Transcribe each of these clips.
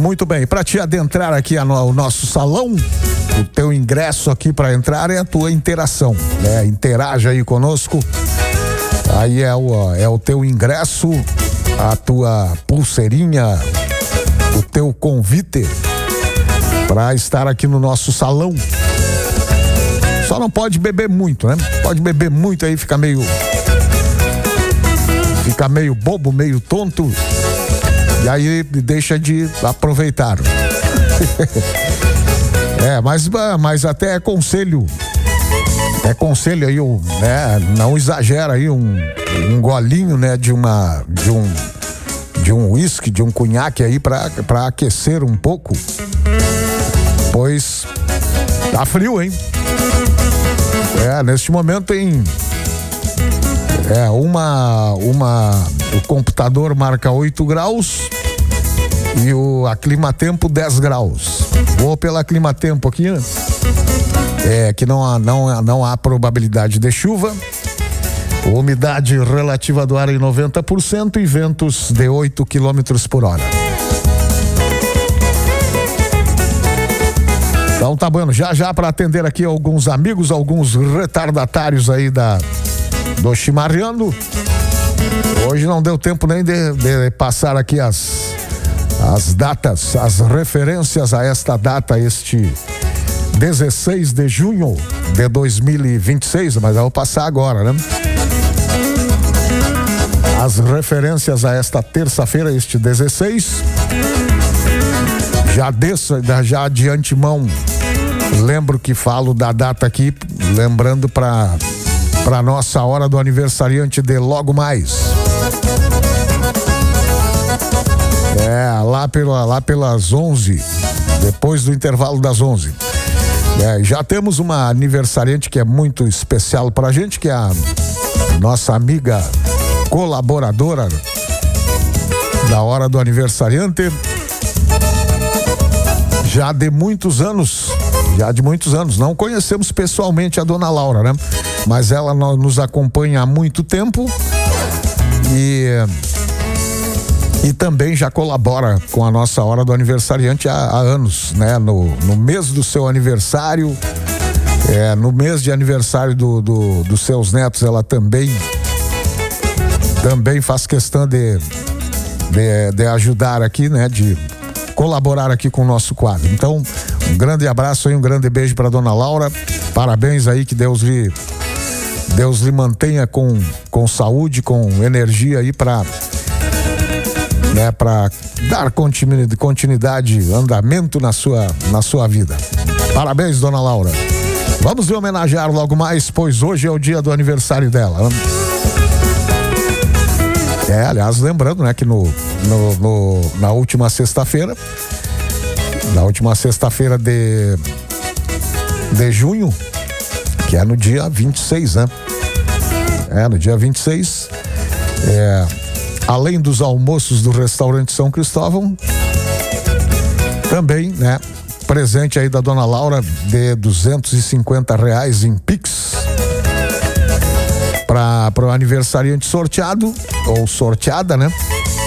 Muito bem, para te adentrar aqui ao nosso salão, o teu ingresso aqui para entrar é a tua interação, né? Interaja aí conosco. Aí é o teu ingresso, a tua pulseirinha, o teu convite para estar aqui no nosso salão. Só não pode beber muito, né? Pode beber muito aí, fica meio bobo, meio tonto. E aí deixa de aproveitar. Mas até é conselho. É conselho aí, né? Não exagera aí um golinho, né? De um whisky, de um cunhaque aí pra aquecer um pouco. Pois tá frio, hein? Neste momento tem o computador marca 8 graus e a climatempo 10 graus. Vou pela climatempo aqui, né? Que não há probabilidade de chuva. Umidade relativa do ar em 90% e ventos de 8 km por hora. Então tá bom, já para atender aqui alguns amigos, alguns retardatários aí do Chimarreando. Hoje não deu tempo nem de passar aqui as datas, as referências a esta data, este 16 de junho de 2026, mas eu vou passar agora, né? As referências a esta terça-feira, este 16. Já de antemão, lembro que falo da data aqui, lembrando para nossa hora do aniversariante de logo mais. Lá pelas 11, depois do intervalo das 11. Já temos uma aniversariante que é muito especial pra gente, que é a nossa amiga colaboradora da hora do aniversariante. Já de muitos anos, não conhecemos pessoalmente a dona Laura, né? Mas ela nos acompanha há muito tempo e também já colabora com a nossa hora do aniversariante há anos, né? No mês do seu aniversário, no mês de aniversário dos seus netos, ela também faz questão de ajudar aqui, né? De colaborar aqui com o nosso quadro. Então, um grande abraço aí, um grande beijo para dona Laura. Parabéns aí, que Deus lhe mantenha com saúde, com energia aí para dar continuidade, andamento na sua vida. Parabéns, dona Laura. Vamos lhe homenagear logo mais, pois hoje é o dia do aniversário dela. Aliás, lembrando, né, que na última sexta-feira de junho, que é no dia 26, né? No dia 26, além dos almoços do restaurante São Cristóvão, também, né, presente aí da dona Laura de R$250 em Pix para o aniversariante sorteado ou sorteada, né?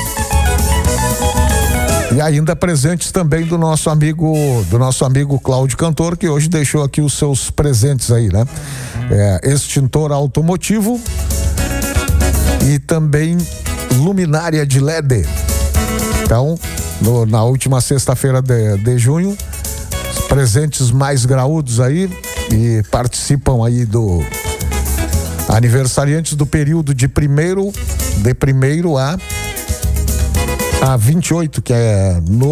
E ainda presentes também do nosso amigo Cláudio Cantor, que hoje deixou aqui os seus presentes aí, né? Extintor automotivo e também luminária de LED. Então, na última sexta-feira de junho, os presentes mais graúdos aí e participam aí do aniversariantes do período de primeiro a 28, que é no